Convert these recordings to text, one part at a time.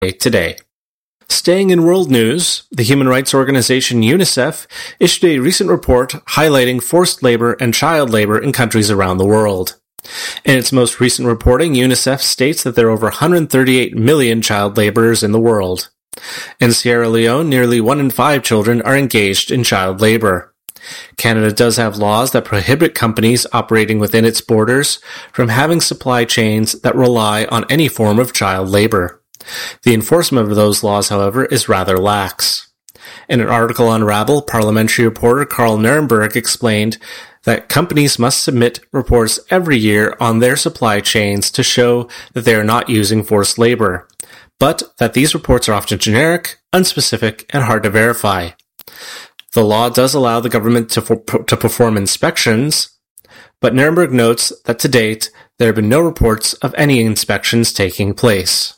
today. Staying in world news, the human rights organization UNICEF issued a recent report highlighting forced labor and child labor in countries around the world. In its most recent reporting, UNICEF states that there are over 138 million child laborers in the world. In Sierra Leone, nearly 1 in 5 children are engaged in child labor. Canada does have laws that prohibit companies operating within its borders from having supply chains that rely on any form of child labor. The enforcement of those laws, however, is rather lax. In an article on Rabble, parliamentary reporter Carl Nirenberg explained that companies must submit reports every year on their supply chains to show that they are not using forced labor, but that these reports are often generic, unspecific, and hard to verify. The law does allow the government to perform inspections, but Nirenberg notes that to date, there have been no reports of any inspections taking place.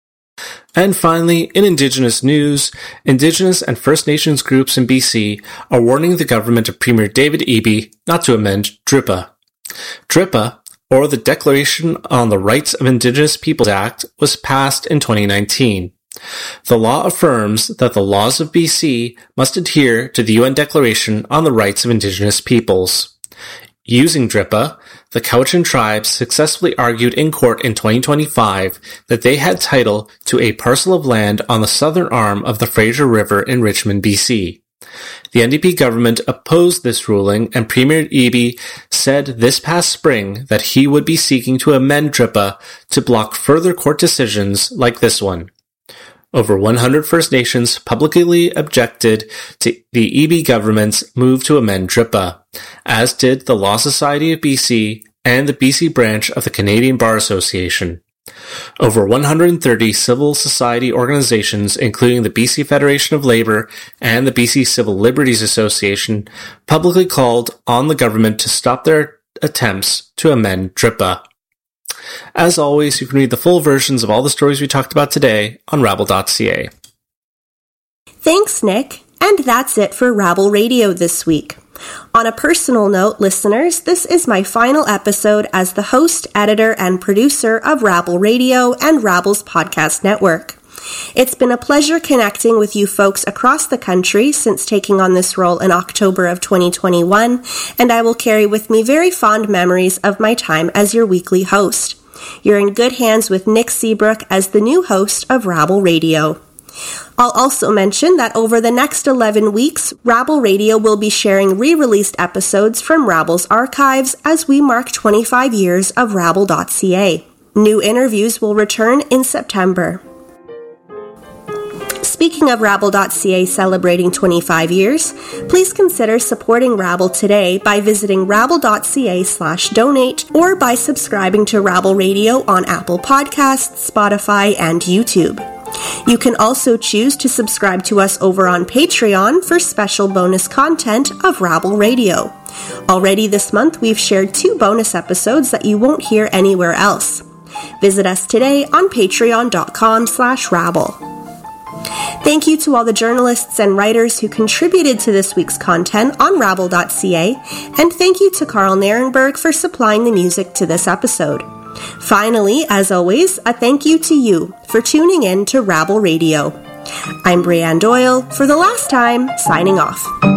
And finally, in Indigenous news, Indigenous and First Nations groups in BC are warning the government of Premier David Eby not to amend DRIPA. DRIPA, or the Declaration on the Rights of Indigenous Peoples Act, was passed in 2019. The law affirms that the laws of BC must adhere to the UN Declaration on the Rights of Indigenous Peoples. Using DRIPA, the Cowichan tribes successfully argued in court in 2025 that they had title to a parcel of land on the southern arm of the Fraser River in Richmond, BC. The NDP government opposed this ruling, and Premier Eby said this past spring that he would be seeking to amend DRIPA to block further court decisions like this one. Over 100 First Nations publicly objected to the Eby government's move to amend DRIPA, as did the Law Society of BC and the BC branch of the Canadian Bar Association. Over 130 civil society organizations, including the BC Federation of Labour and the BC Civil Liberties Association, publicly called on the government to stop their attempts to amend DRIPA. As always, you can read the full versions of all the stories we talked about today on rabble.ca. Thanks, Nick. And that's it for Rabble Radio this week. On a personal note, listeners, this is my final episode as the host, editor, and producer of Rabble Radio and Rabble's podcast network. It's been a pleasure connecting with you folks across the country since taking on this role in October of 2021, and I will carry with me very fond memories of my time as your weekly host. You're in good hands with Nick Seabrook as the new host of Rabble Radio. I'll also mention that over the next 11 weeks, Rabble Radio will be sharing re-released episodes from Rabble's archives as we mark 25 years of Rabble.ca. New interviews will return in September. Speaking of Rabble.ca celebrating 25 years, please consider supporting Rabble today by visiting rabble.ca/donate or by subscribing to Rabble Radio on Apple Podcasts, Spotify, and YouTube. You can also choose to subscribe to us over on Patreon for special bonus content of Rabble Radio. Already this month, we've shared 2 bonus episodes that you won't hear anywhere else. Visit us today on patreon.com/rabble. Thank you to all the journalists and writers who contributed to this week's content on rabble.ca, and thank you to Carl Nirenberg for supplying the music to this episode. Finally, as always, a thank you to you for tuning in to Rabble Radio. I'm Brianne Doyle, for the last time, signing off.